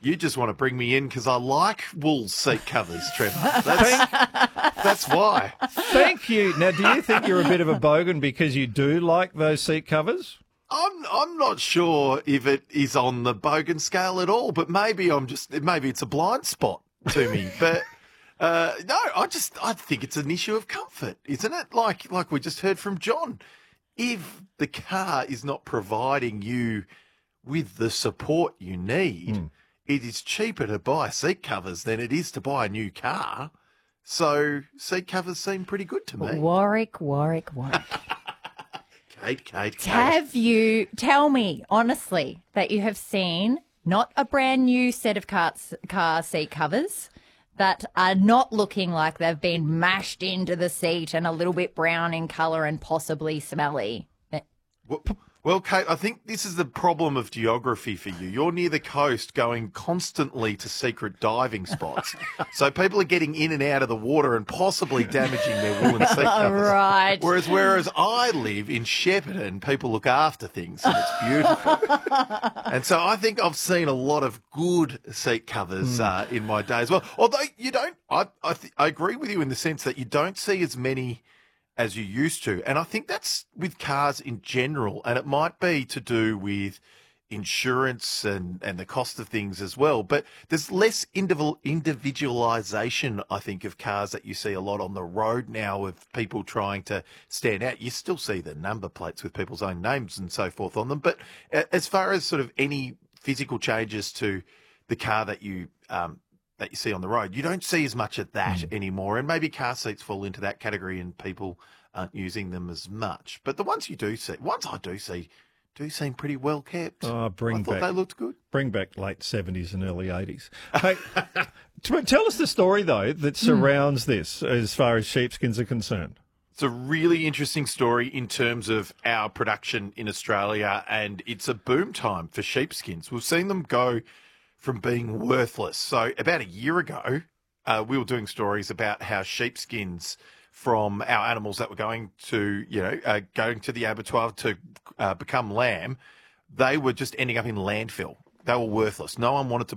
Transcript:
You just want to bring me in because I like wool seat covers, Trevor. That's why. Thank you. Now, do you think you're a bit of a bogan because you do like those seat covers? I'm not sure if it is on the bogan scale at all, but maybe it's a blind spot to me. But no, I think it's an issue of comfort, isn't it? Like we just heard from John. If the car is not providing you with the support you need, it is cheaper to buy seat covers than it is to buy a new car. So seat covers seem pretty good to me. Warwick. Kate. Have you, tell me honestly, that you have seen not a brand new set of car seat covers that are not looking like they've been mashed into the seat and a little bit brown in colour and possibly smelly? Well, Kate, I think this is the problem of geography for you. You're near the coast going constantly to secret diving spots. So people are getting in and out of the water and possibly damaging their woolen seat covers. Right. Whereas I live in Shepparton, people look after things and it's beautiful. And so I think I've seen a lot of good seat covers in my day as well. Although you don't, I agree with you in the sense that you don't see as many as you used to. And I think that's with cars in general. And it might be to do with insurance and the cost of things as well. But there's less individualisation, I think, of cars that you see a lot on the road now of people trying to stand out. You still see the number plates with people's own names and so forth on them. But as far as sort of any physical changes to the car that you see on the road, you don't see as much of that anymore. And maybe car seats fall into that category and people aren't using them as much. But the ones I do see, do seem pretty well kept. Oh, I thought they looked good. Bring back late 70s and early 80s. Hey, tell us the story, though, that surrounds this as far as sheepskins are concerned. It's a really interesting story in terms of our production in Australia, and it's a boom time for sheepskins. We've seen them go from being worthless. So about a year ago, we were doing stories about how sheepskins from our animals that were going to the abattoir to become lamb, they were just ending up in landfill. They were worthless. No one wanted to